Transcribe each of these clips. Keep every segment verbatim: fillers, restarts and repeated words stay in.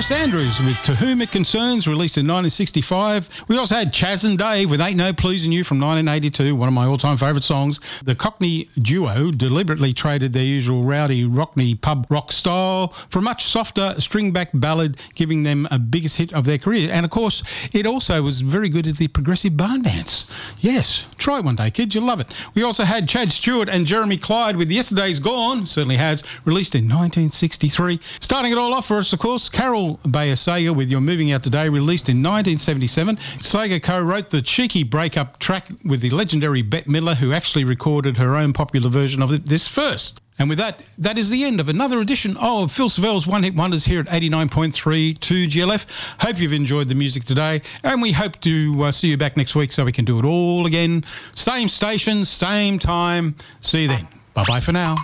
Chris Andrews with To Whom It Concerns, released in nineteen sixty-five. We also had Chaz and Dave with Ain't No Pleasing You from nineteen eighty-two, one of my all-time favourite songs. The Cockney duo deliberately traded their usual rowdy Rockney pub rock style for a much softer string-back ballad, giving them a biggest hit of their career. And, of course, it also was very good at the progressive barn dance. Yes, try it one day, kids, you'll love it. We also had Chad Stewart and Jeremy Clyde with Yesterday's Gone, certainly has, released in nineteen sixty-three. Starting it all off for us, of course, Carol Bayer Sager with You're Moving Out Today, released in nineteen seventy-seven. Sager co-wrote the cheeky breakup track with the legendary Bette Midler, who actually recorded her own popular version of this first. And with that, that is the end of another edition of Phil Savelle's One Hit Wonders here at eighty-nine point three two G L F. Hope you've enjoyed the music today, and we hope to uh, see you back next week so we can do it all again. Same station, same time. See you then. Bye-bye for now.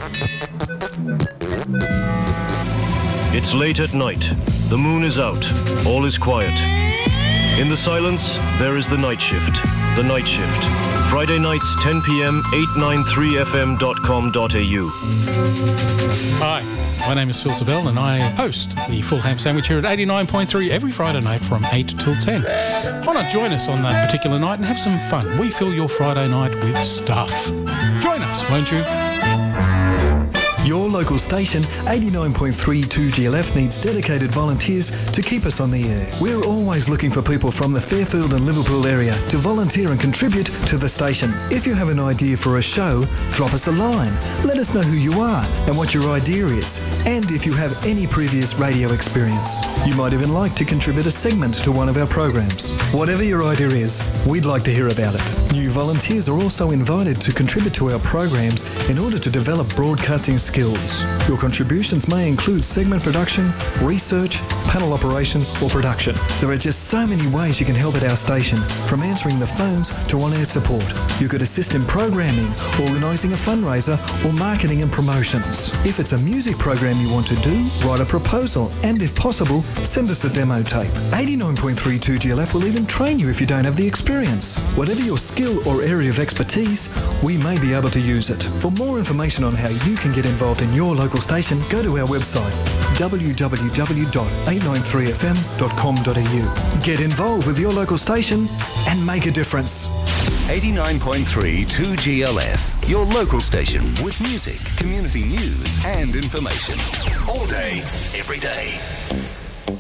It's late at night. The moon is out. All is quiet. In the silence, there is the night shift. The night shift. Friday nights, ten p.m, eight ninety-three f m dot com dot a u. Hi, my name is Phil Savelle, and I host the Full Ham Sandwich here at eighty-nine point three every Friday night from eight till ten. Why not join us on that particular night and have some fun? We fill your Friday night with stuff. Join us, won't you? Your local station, eighty-nine point three two G L F, needs dedicated volunteers to keep us on the air. We're always looking for people from the Fairfield and Liverpool area to volunteer and contribute to the station. If you have an idea for a show, drop us a line. Let us know who you are and what your idea is, and if you have any previous radio experience. You might even like to contribute a segment to one of our programs. Whatever your idea is, we'd like to hear about it. New volunteers are also invited to contribute to our programs in order to develop broadcasting skills. Your contributions may include segment production, research, panel operation or production. There are just so many ways you can help at our station, from answering the phones to on-air support. You could assist in programming, organising a fundraiser or marketing and promotions. If it's a music program you want to do, write a proposal and, if possible, send us a demo tape. eighty-nine point three two G L F will even train you if you don't have the experience. Whatever your skill or area of expertise, we may be able to use it. For more information on how you can get involved in your local station, go to our website w w w dot eight nine three f m dot com dot a u. Get involved with your local station and make a difference. eighty-nine point three two G L F, your local station with music, community news and information. All day, every day.